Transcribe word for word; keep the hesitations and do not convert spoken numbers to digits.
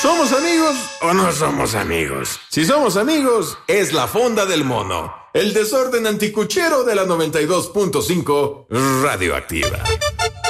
¿Somos amigos o no somos amigos? Si somos amigos, es la Fonda del Mono, el desorden anticuchero de la noventa y dos punto cinco Radioactiva.